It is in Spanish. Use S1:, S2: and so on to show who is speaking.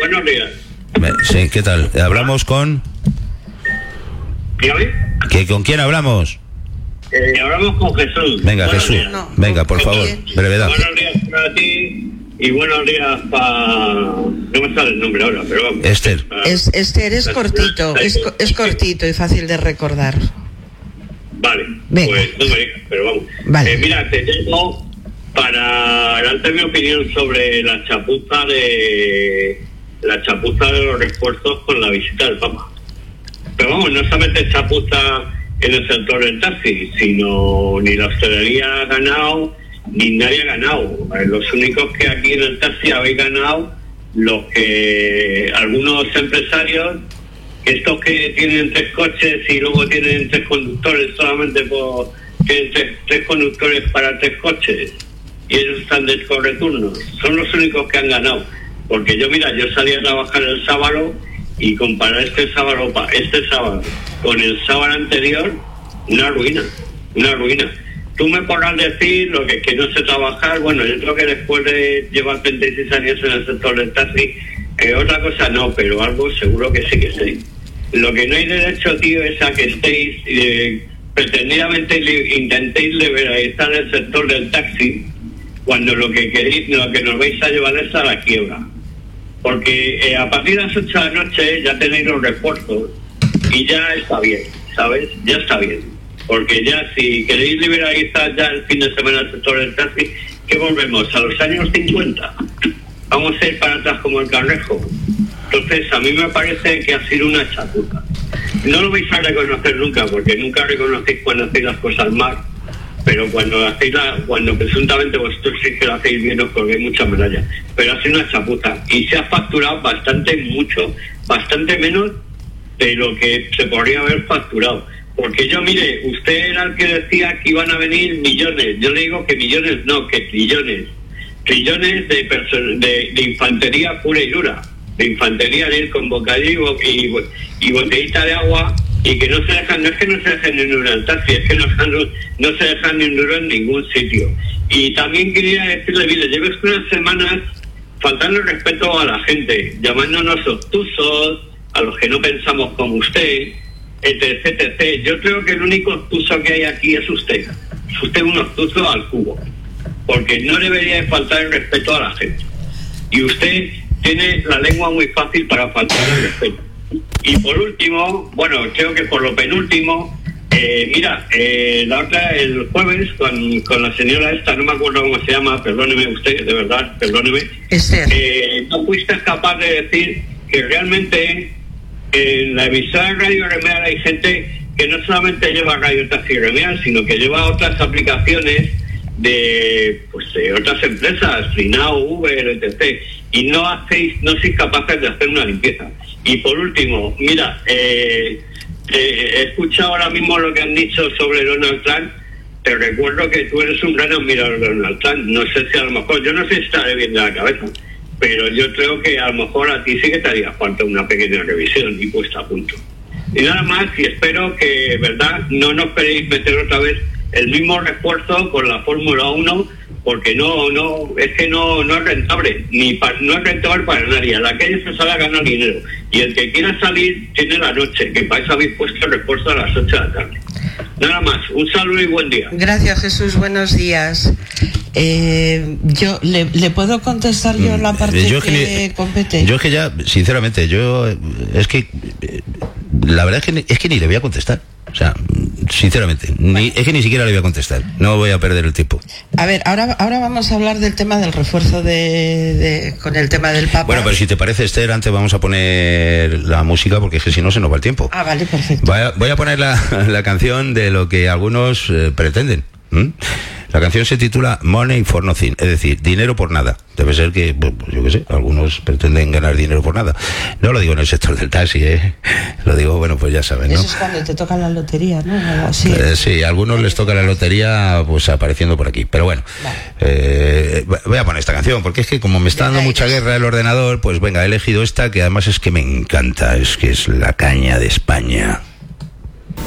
S1: buenos días.
S2: Sí, ¿qué tal? ¿Hablamos con...?
S1: Dígame.
S2: ¿Con quién hablamos?
S1: Hablamos con Jesús.
S2: Venga,
S1: buenos
S2: Jesús.
S1: Días.
S2: No. Venga, por favor, brevedad.
S1: Buenos días para ti y buenos días para... No me sale el nombre ahora, pero vamos.
S2: Esther.
S3: Esther es cortito, es cortito y fácil de recordar.
S1: Vale,
S3: venga.
S1: Pues no me digas, pero vamos.
S3: Vale.
S1: Mira, te tengo para darte mi opinión sobre la chapuza de los refuerzos con la visita del Papa. Pero vamos, no solamente chapuza en el sector del taxi, sino ni la hostelería ha ganado, ni nadie ha ganado. Los únicos que aquí en el taxi habéis ganado, los que algunos empresarios, estos que tienen 3 coches y luego tienen 3 conductores solamente tienen tres conductores para 3 coches y ellos están de correturnos, son los únicos que han ganado. Porque yo salí a trabajar el sábado y comparar este sábado con el sábado anterior, una ruina. Tú me podrás decir lo que no sé trabajar. Bueno, yo creo que después de llevar 36 años en el sector del taxi, otra cosa no, pero algo seguro que sí que sé. Lo que no hay derecho, tío, es a que estéis pretendidamente intentéis liberalizar el sector del taxi cuando lo que queréis, lo que nos vais a llevar es a la quiebra. Porque a partir de las 8 de la noche ya tenéis los refuerzos y ya está bien, ¿sabes? Ya está bien. Porque ya si queréis liberalizar ya el fin de semana el sector del taxi, ¿qué volvemos? ¿A los años 50? Vamos a ir para atrás como el Carrejo. Entonces, a mí me parece que ha sido una chapuza. No lo vais a reconocer nunca, porque nunca reconocéis cuando hacéis las cosas mal, pero cuando presuntamente vosotros sí que lo hacéis bien, os colguéis muchas medallas. Pero ha sido una chapuza. Y se ha facturado bastante menos de lo que se podría haber facturado. Porque mire, usted era el que decía que iban a venir millones. Yo le digo que millones no, que trillones. Trillones de infantería pura y dura. De infantería de ir con bocadillo y botellita de agua, y que no es que no se dejen ni un duro en el taxi, es que no se dejan ni un duro en ningún sitio. Y también quería decirle, mire, lleves unas semanas faltando el respeto a la gente, llamándonos obtusos, a los que no pensamos como usted, etc. Yo creo que el único obtuso que hay aquí es usted. Es usted un obtuso al cubo, porque no debería de faltar el respeto a la gente. Y usted tiene la lengua muy fácil para faltar el respeto. Y por último, creo que por lo penúltimo, la otra, el jueves, con la señora esta, no me acuerdo cómo se llama, perdóneme usted, de verdad, perdóneme. No fuiste capaz de decir que realmente en la emisora Radio Remedial hay gente que no solamente lleva Radio Taxi Remedial, sino que lleva otras aplicaciones de otras empresas, Freenow, Uber, etc. Y no sois capaces de hacer una limpieza. Y por último, he escuchado ahora mismo lo que han dicho sobre Donald Trump. Te recuerdo que tú eres un gran admirador de Donald Trump. No sé si a lo mejor, yo no sé si estaré bien de la cabeza, pero yo creo que a lo mejor a ti sí que te haría falta una pequeña revisión y puesta a punto. Y nada más, y espero que, verdad, no nos queréis meter otra vez el mismo refuerzo con la Fórmula 1, porque no es rentable, no es rentable para nadie. A la calle se sale a ganar dinero, y el que quiera salir tiene la noche, que para eso habéis puesto el refuerzo a las 8 de la tarde. Nada más, un saludo y buen día.
S3: Gracias, Jesús, buenos días. Yo le puedo contestar yo la parte que compete.
S2: Yo es que ya, sinceramente, es que la verdad es que ni le voy a contestar. O sea, sinceramente, es que ni siquiera le voy a contestar. No voy a perder el tiempo.
S3: A ver, ahora vamos a hablar del tema del refuerzo con el tema del Papa.
S2: Bueno, pero si te parece, Esther, antes vamos a poner la música, porque es que si no se nos va el tiempo.
S3: Ah, vale, perfecto.
S2: Voy a poner la canción de lo que algunos pretenden. La canción se titula Money for Nothing, es decir, dinero por nada. Debe ser que, yo qué sé, algunos pretenden ganar dinero por nada. No lo digo en el sector del taxi, lo digo, pues ya saben, ¿no?
S3: Eso es cuando te toca la lotería, ¿no? Así.
S2: Sí, a algunos les toca la lotería, apareciendo por aquí. Pero bueno, vale. Voy a poner esta canción, porque es que como me está dando mucha guerra el ordenador, pues venga, he elegido esta, que además es que me encanta, es que es la caña de España.